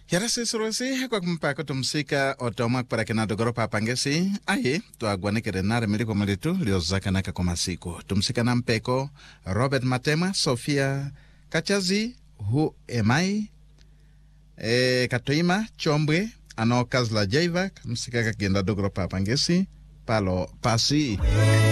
Yarasi surusi kwa kumpako tumsika otomak para kenado goropa pangesi aye to agwaneke renare miliko malitu liozaka naka kwa masiku tumsika na mpeko Robert Matema Sofia Kachazi hu emai katoima chombwe ano kazla jaiva msika kakenda do goropa pangesi palo pasi